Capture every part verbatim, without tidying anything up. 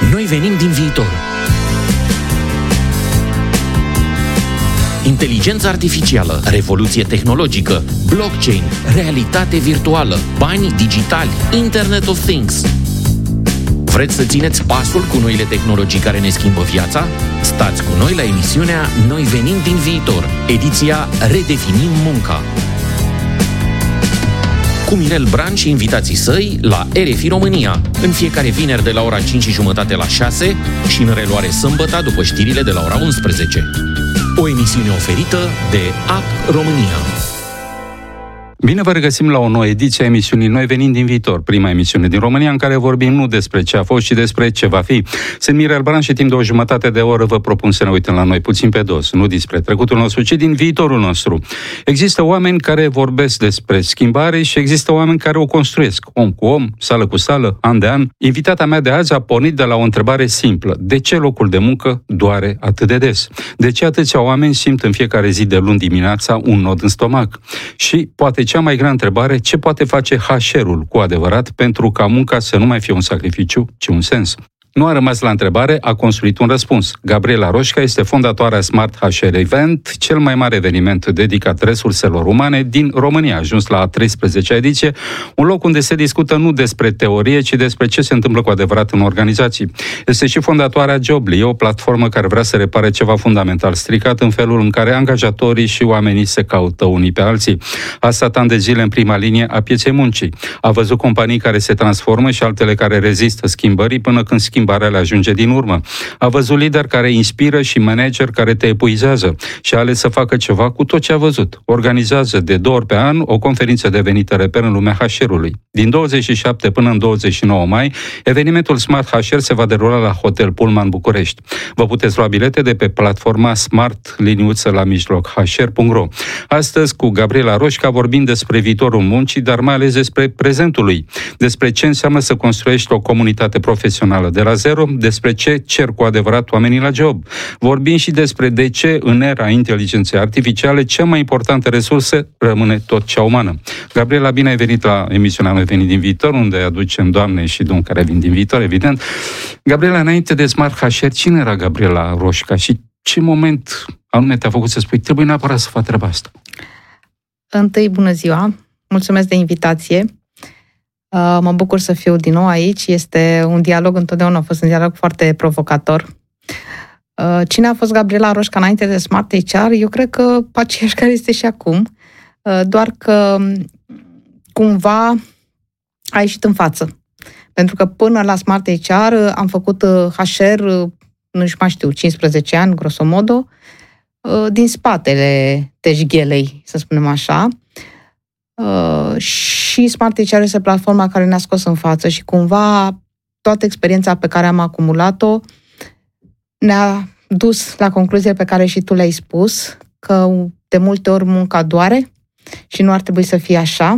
Noi venim din viitor. Inteligență artificială, revoluție tehnologică, blockchain, realitate virtuală, bani digitali, Internet of Things. Vreți să țineți pasul cu noile tehnologii care ne schimbă viața? Stați cu noi la emisiunea Noi venim din viitor, ediția Redefinim munca. Cu Mirel Bran și invitații săi la R F I România, în fiecare vineri de la ora cinci și jumătate la șase și în reluare sâmbătă după știrile de la ora unsprezece. O emisiune oferită de App România. Bine vă regăsim la o nouă ediție a emisiunii Noi venim din viitor, prima emisiune din România în care vorbim nu despre ce a fost, ci despre ce va fi. Sunt Mirel Bran și timp de o jumătate de oră vă propun să ne uităm la noi puțin pe dos, nu despre trecutul nostru, ci din viitorul nostru. Există oameni care vorbesc despre schimbare și există oameni care o construiesc, om cu om, sală cu sală, an de an. Invitata mea de azi a pornit de la o întrebare simplă. De ce locul de muncă doare atât de des? De ce atâția oameni simt în fiecare zi de luni dimineața un nod în stomac? Și poate cea mai grea întrebare, ce poate face H R-ul cu adevărat pentru ca munca să nu mai fie un sacrificiu, ci un sens? Nu a rămas la întrebare, a construit un răspuns. Gabriela Roșca este fondatoarea Smart H R Event, cel mai mare eveniment dedicat resurselor umane din România. A ajuns la a treisprezecea ediție, un loc unde se discută nu despre teorie, ci despre ce se întâmplă cu adevărat în organizații. Este și fondatoarea Jobly, o platformă care vrea să repare ceva fundamental stricat în felul în care angajatorii și oamenii se caută unii pe alții. A stat ani de zile în prima linie a pieței muncii. A văzut companii care se transformă și altele care rezistă schimbării până când schimbarea le ajunge din urmă. A văzut lideri care inspiră și manageri care te epuizează și a ales să facă ceva cu tot ce a văzut. Organizează de două ori pe an o conferință devenită reper în lumea H R-ului. Din douăzeci și șapte până în douăzeci și nouă mai, evenimentul Smart H R se va derula la Hotel Pullman București. Vă puteți lua bilete de pe platforma smart liniuță la mijloc h r punct r o. Astăzi, cu Gabriela Roșca, vorbim despre viitorul muncii, dar mai ales despre prezentul lui, despre ce înseamnă să construiești o comunitate profesională de la zero, despre ce cer cu adevărat oamenii la job. Vorbim și despre de ce în era inteligenței artificiale cea mai importantă resursă rămâne tot cea umană. Gabriela, bine ai venit la emisiunea Noi venim din viitor, unde aducem doamne și domni care vin din viitor, evident. Gabriela, înainte de Smart H R, cine era Gabriela Roșca și ce moment anume te-a făcut să spui trebuie neapărat să fac treaba asta? Întâi, bună ziua! Mulțumesc de invitație! Mă bucur să fiu din nou aici. Este un dialog, întotdeauna a fost un dialog foarte provocator. Cine a fost Gabriela Roșca înainte de Smart H R? Eu cred că aceeași care este și acum, doar că cumva a ieșit în față. Pentru că până la Smart H R am făcut H R, nu mai știu, cincisprezece ani, grosomodo, din spatele teșghelei, să spunem așa. Uh, și Smart H R este platforma care ne-a scos în față și cumva toată experiența pe care am acumulat-o ne-a dus la concluzie pe care și tu le-ai spus, că de multe ori munca doare și nu ar trebui să fie așa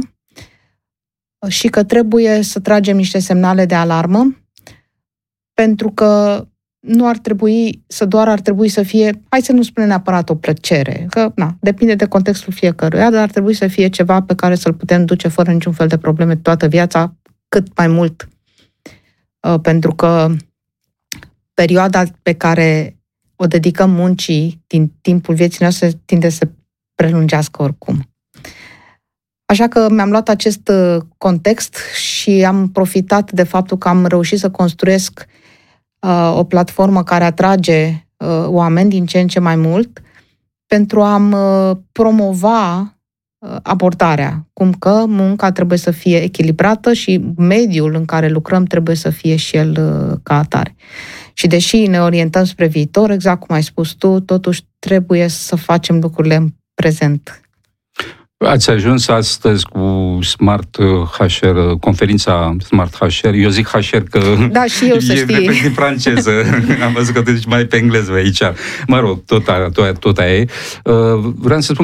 și că trebuie să tragem niște semnale de alarmă, pentru că nu ar trebui să doar ar trebui să fie, hai să nu spunem neapărat o plăcere, că na, depinde de contextul fiecăruia, dar ar trebui să fie ceva pe care să-l putem duce fără niciun fel de probleme toată viața, cât mai mult. Pentru că perioada pe care o dedicăm muncii din timpul vieții noastre tinde să prelungească oricum. Așa că mi-am luat acest context și am profitat de faptul că am reușit să construiesc o platformă care atrage oameni din ce în ce mai mult pentru a promova abordarea, cum că munca trebuie să fie echilibrată și mediul în care lucrăm trebuie să fie și el ca atare. Și deși ne orientăm spre viitor, exact cum ai spus tu, totuși trebuie să facem lucrurile în prezent. Ați ajuns astăzi cu Smart H R, conferința Smart H R. Eu zic H R că da, și eu să e știi. efectiv franceză. Am văzut că te zici mai pe engleză aici. Mă rog, tot, tot, tot aia e. Vreau să spun